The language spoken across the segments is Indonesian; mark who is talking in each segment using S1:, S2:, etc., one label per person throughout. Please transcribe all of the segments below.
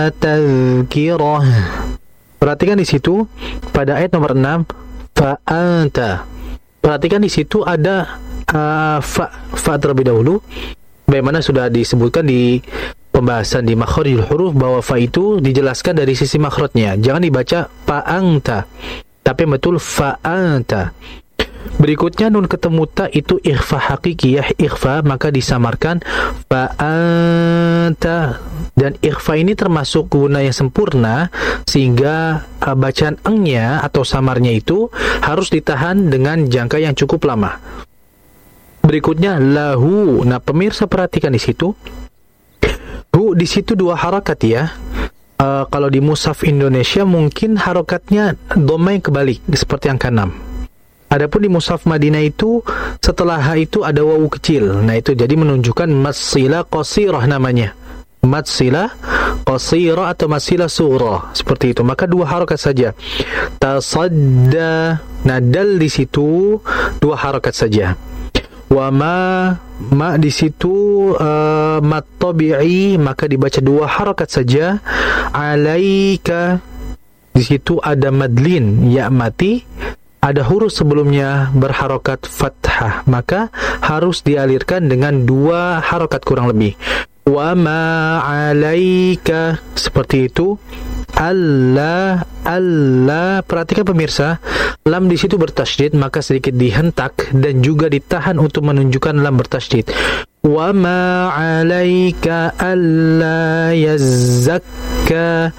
S1: tadhkirah. Perhatikan di situ pada ayat nomor 6 fa'anta. Perhatikan di situ ada fa terlebih dahulu. Bagaimana sudah disebutkan di pembahasan di makharijul huruf bahwa fa itu dijelaskan dari sisi makhrajnya. Jangan dibaca fa'anta, tapi betul fa'anta. Berikutnya nun ketemu ta itu ikhfa hakikiyah, ikhfa maka disamarkan fa'anta, dan ikhfa ini termasuk guna yang sempurna sehingga bacaan engnya atau samarnya itu harus ditahan dengan jangka yang cukup lama. Berikutnya lahu. Nah, pemirsa perhatikan di situ. Hu di situ dua harakat ya. Kalau di mushaf Indonesia mungkin harakatnya dhamma yang kebalik seperti yang ke-6. Adapun di mushaf Madinah itu setelah ha itu ada wawu kecil. Nah, itu jadi menunjukkan masila qasirah namanya. Matsila qasirah atau masila sughra. Seperti itu. Maka dua harakat saja. Tasadda. Nah, dal di situ dua harakat saja. Wa ma di situ mat tabi'i maka dibaca dua harakat saja. Alaika di situ ada madlin ya mati, ada huruf sebelumnya berharokat fathah, maka harus dialirkan dengan dua harokat kurang lebih. Wa ma alaika seperti itu. Allah, perhatikan pemirsa, lam di situ bertasydid maka sedikit dihentak dan juga ditahan untuk menunjukkan lam bertasydid. Wa ma alaika alla yazzakka.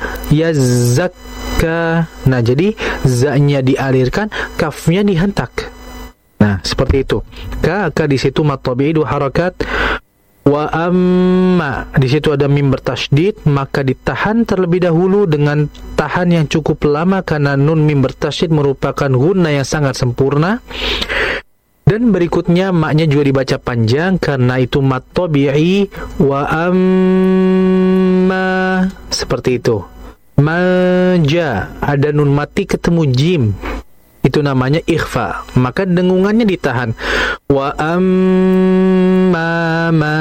S1: Nah, jadi za-nya dialirkan, kafnya dihentak. Nah, seperti itu. Ka di situ mat tabi'i dua harakat. Wa amma di situ ada mim bertasydid maka ditahan terlebih dahulu dengan tahan yang cukup lama karena nun mim bertasydid merupakan gunna yang sangat sempurna. Dan berikutnya maknya juga dibaca panjang karena itu mat tabi'i. Wa amma seperti itu. Maja ada nun mati ketemu jim, itu namanya ikhfa, maka dengungannya ditahan. Wa amma ma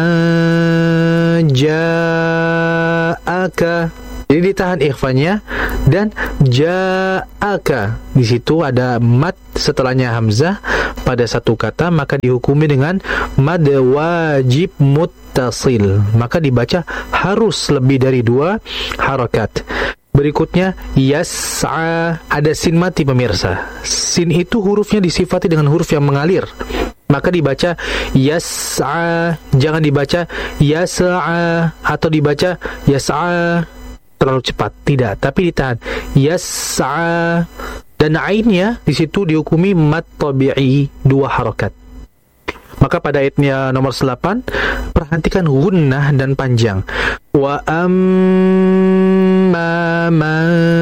S1: ja'aka, jadi ditahan ikhfanya. Dan ja'aka di situ ada mad setelahnya hamzah pada satu kata, maka dihukumi dengan mad wajib muttasil, maka dibaca harus lebih dari dua harakat. Berikutnya yas'a, ada sin mati pemirsa. Sin itu hurufnya disifati dengan huruf yang mengalir, maka dibaca yas'a, jangan dibaca yas'a atau dibaca yas'a terlalu cepat, tidak, tapi ditahan yas'a. Dan ainnya di situ dihukumi mad tabi'i dua harakat. Maka pada ayatnya nomor 8 perhatikan gunnah dan panjang. Wa amma ma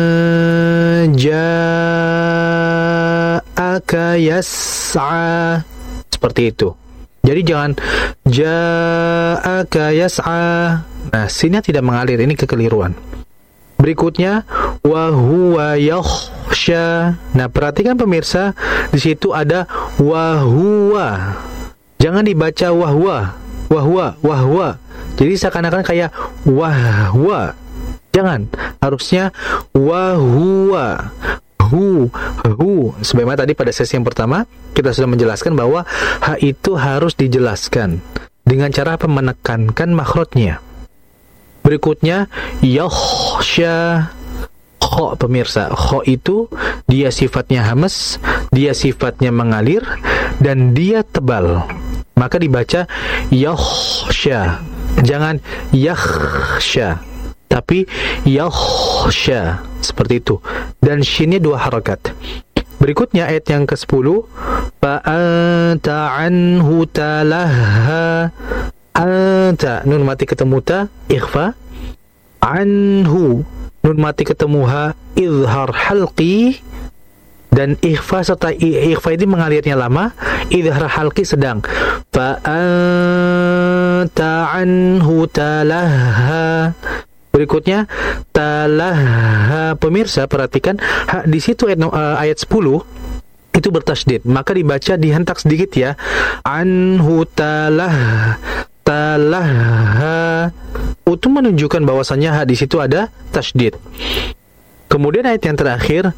S1: ja'aka yas'a, seperti itu. Jadi jangan ja'aka yas'a. Nah, sinnya tidak mengalir, ini kekeliruan. Berikutnya wa huwa yakhsha. Nah, perhatikan pemirsa, di situ ada wa huwa. Jangan dibaca wahwa, wahwa. Jadi seakan-akan kayak wahwa. Jangan, harusnya wahwa. Hu. Sebagaimana tadi pada sesi yang pertama kita sudah menjelaskan bahwa ha itu harus dijelaskan dengan cara menekankan makhrajnya. Berikutnya yakhsha. Kho pemirsa, kho itu dia sifatnya hamas, dia sifatnya mengalir, dan dia tebal, maka dibaca yakhsha. Jangan yakhsha, tapi yakhsha, seperti itu. Dan shinnya dua harakat. Berikutnya ayat yang ke-10, fa'anta anhu talaha. Anta, nun mati ketemu ta, ikhfa. Anhu, nun mati ketemu ha, izhar halqi. Dan ikhfa serta ikhfa ini mengalirnya lama, izhar halqi sedang. Fa'anta anhu talaha. Berikutnya talaha. Pemirsa perhatikan ha, di situ ayat 10 itu bertasydid, maka dibaca dihentak sedikit ya. Anhu talaha. talaha, untuk menunjukkan bahwasannya ha di situ ada tasydid. Kemudian ayat yang terakhir,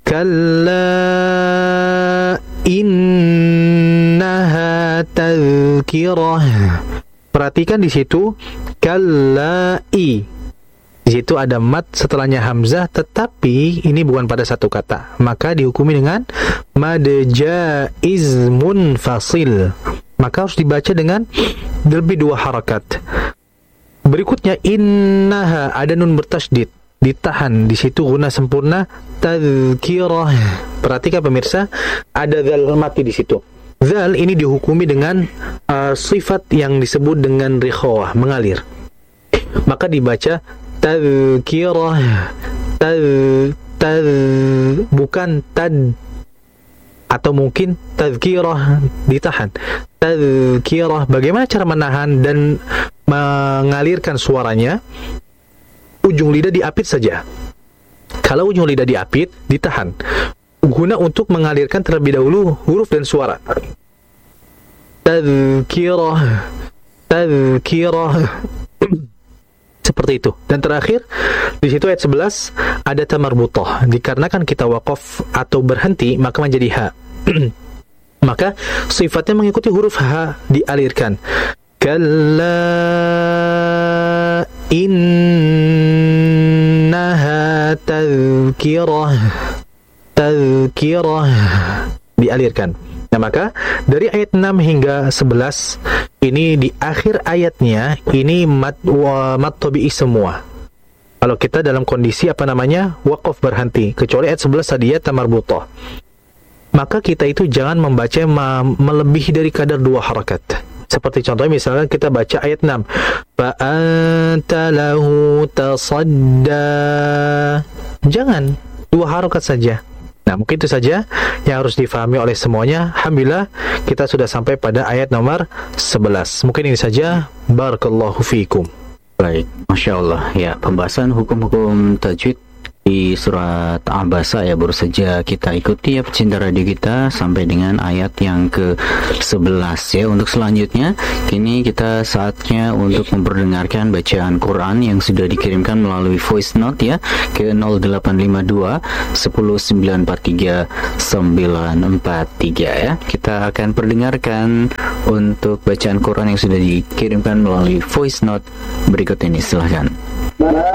S1: kalla innaha tadhkirah. Perhatikan di situ kallai. Di situ ada mat setelahnya hamzah, tetapi ini bukan pada satu kata, maka dihukumi dengan mad jaiz munfasil. Maka harus dibaca dengan lebih 2 harakat. Berikutnya innaha, ada nun bertasydid, ditahan di situ guna sempurna tadhkirah. Perhatikan pemirsa, ada zal mati di situ. Zal ini dihukumi dengan sifat yang disebut dengan rikhawah, mengalir. Maka dibaca tadhkirah, bukan tad, atau mungkin tadhkirah ditahan. Tadhkirah, bagaimana cara menahan dan mengalirkan suaranya? Ujung lidah diapit saja. Kalau ujung lidah diapit, ditahan, guna untuk mengalirkan terlebih dahulu huruf dan suara. Tadhkirah, tadhkirah. Seperti itu. Dan terakhir di situ ayat 11 ada tamarbutah. Dikarenakan kita waqaf atau berhenti, maka menjadi ha. Maka sifatnya mengikuti huruf ha, dialirkan. Kalla innaha tadhkirah, tadhkirah, dialirkan. Nah, maka dari ayat 6 hingga 11 ini di akhir ayatnya ini mat tabi'i semua. Kalau kita dalam kondisi waqaf berhenti, kecuali ayat 11 tadi ya tamarbutah. Maka kita itu jangan membaca melebihi dari kadar 2 harakat. Seperti contohnya misalnya kita baca ayat 6. Fa anta lahu tasadda. Jangan 2 harakat saja. Nah, mungkin itu saja yang harus difahami oleh semuanya. Alhamdulillah, kita sudah sampai pada ayat nomor 11. Mungkin ini saja. Barakallahu fiikum.
S2: Baik, Masya Allah. Ya, pembahasan hukum-hukum tajwid di surat Abasa ya baru saja kita ikuti ya pecinta radio kita sampai dengan ayat yang ke-11 ya. Untuk selanjutnya kini kita saatnya untuk memperdengarkan bacaan Quran yang sudah dikirimkan melalui voice note ya ke 0852 10943 943 ya. Kita akan perdengarkan untuk bacaan Quran yang sudah dikirimkan melalui voice note berikut ini, silahkan.